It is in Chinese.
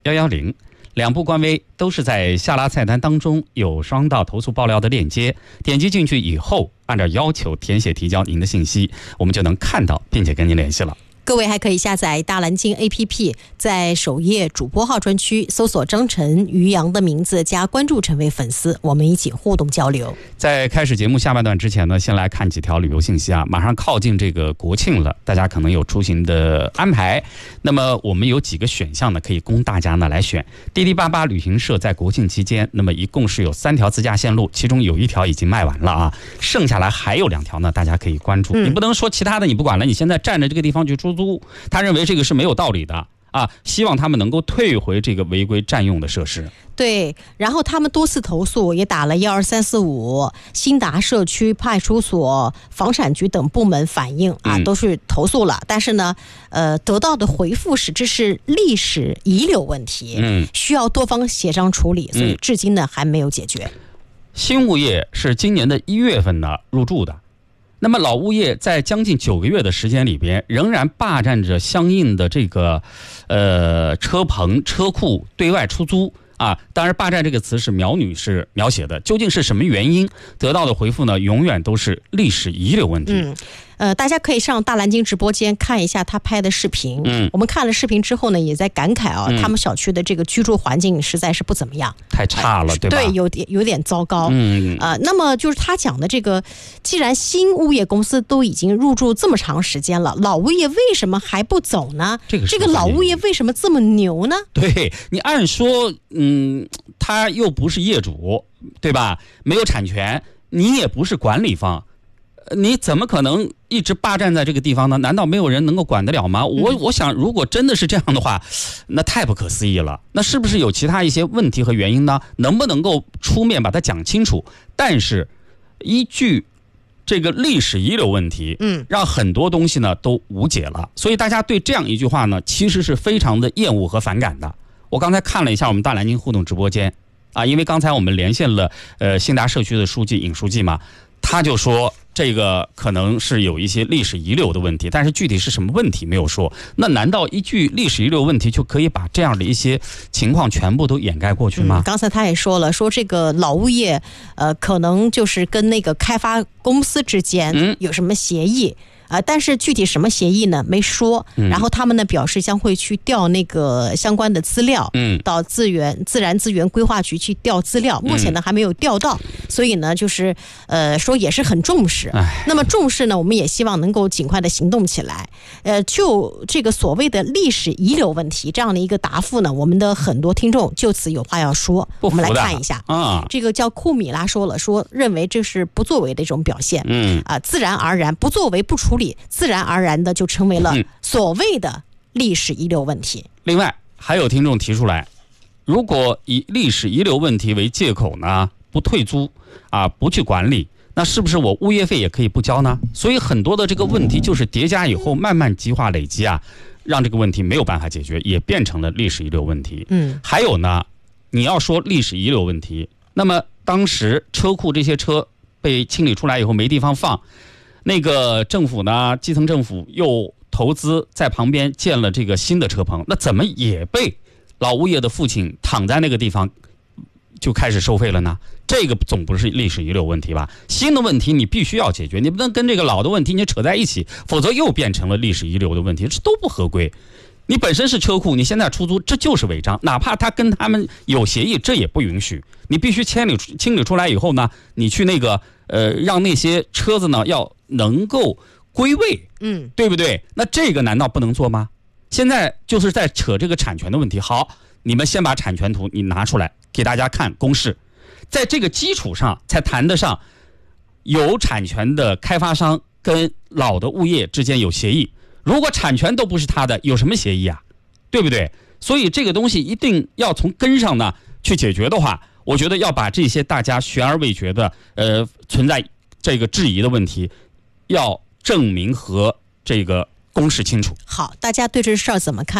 110，两部官微都是在下拉菜单当中有双道投诉爆料的链接，点击进去以后，按照要求填写提交您的信息，我们就能看到并且跟您联系了。 各位还可以下载大蓝鲸 APP， 在首页主播号专区搜索张晨、于洋的名字加关注，成为粉丝，我们一起互动交流。 在开始节目下半段之前呢，先来看几条旅游信息啊。马上靠近这个国庆了，大家可能有出行的安排，那么我们有几个选项呢，可以供大家呢来选。滴滴88旅行社在国庆期间，那么一共是有3条自驾线路，其中有1条已经卖完了啊，剩下来还有2条呢，大家可以关注。你不能说其他的你不管了，你现在站着这个地方去出租，他认为这个是没有道理的啊，希望他们能够退回这个违规占用的设施。 对，然后他们多次投诉，也打了12345，新达社区派出所、房产局等部门反映啊，都是投诉了，但是呢，得到的回复是这是历史遗留问题，需要多方协商处理，所以至今呢还没有解决。 新物业是今年的1月份呢入驻的。那么老物业在将近9个月的时间里边，仍然霸占着相应的这个车棚、车库对外出租啊。当然，霸占这个词是苗女士描写的，究竟是什么原因？得到的回复呢，永远都是历史遗留问题。 大家可以上大蓝鲸直播间看一下他拍的视频。我们看了视频之后呢，也在感慨啊，他们小区的这个居住环境实在是不怎么样， 太差了，对吧？ 对，有点糟糕。那么就是他讲的这个，既然新物业公司都已经入驻这么长时间了，老物业为什么还不走呢？这个老物业为什么这么牛呢？ 对，你按说，他又不是业主，对吧？没有产权，你也不是管理方。你怎么可能一直霸占在这个地方呢？难道没有人能够管得了吗？我想，如果真的是这样的话，那太不可思议了。那是不是有其他一些问题和原因呢？能不能够出面把它讲清楚？但是，依据这个历史遗留问题，让很多东西呢都无解了。所以大家对这样一句话呢，其实是非常的厌恶和反感的。我刚才看了一下我们大蓝鲸互动直播间啊，因为刚才我们连线了新达社区的书记尹书记嘛，他就说这个可能是有一些历史遗留的问题，但是具体是什么问题没有说。那难道一句历史遗留问题就可以把这样的一些情况全部都掩盖过去吗？ 刚才他也说了，说这个老物业可能就是跟那个开发公司之间有什么协议。但是具体什么协议呢？没说。然后他们呢表示将会去调那个相关的资料，到自然资源规划局去调资料。目前呢还没有调到，所以呢就是说也是很重视。那么重视呢，我们也希望能够尽快的行动起来。就这个所谓的历史遗留问题这样的一个答复呢，我们的很多听众就此有话要说。我们来看一下这个叫库米拉说了，说认为这是不作为的一种表现。自然而然不作为不处理，自然而然的就成为了所谓的历史遗留问题。 另外还有听众提出来，如果以历史遗留问题为借口呢，不退租啊，不去管理，那是不是我物业费也可以不交呢？所以很多的这个问题就是叠加以后慢慢激化累积啊，让这个问题没有办法解决，也变成了历史遗留问题。还有呢，你要说历史遗留问题，那么当时车库这些车被清理出来以后没地方放，那个政府呢，基层政府又投资在旁边建了这个新的车棚，那怎么也被老物业的父亲躺在那个地方就开始收费了呢？这个总不是历史遗留问题吧？新的问题你必须要解决，你不能跟这个老的问题你扯在一起，否则又变成了历史遗留的问题，这都不合规。你本身是车库，你现在出租，这就是违章，哪怕他跟他们有协议，这也不允许。你必须清理出来以后呢，你去那个让那些车子呢要能够归位，对不对？那这个难道不能做吗？现在就是在扯这个产权的问题。好，你们先把产权图你拿出来给大家看公示，在这个基础上才谈得上有产权的开发商跟老的物业之间有协议。如果产权都不是他的，有什么协议啊？对不对？所以这个东西一定要从根上呢去解决的话，我觉得要把这些大家悬而未决的存在这个质疑的问题，要证明和这个公示清楚。 好，大家对这事儿怎么看？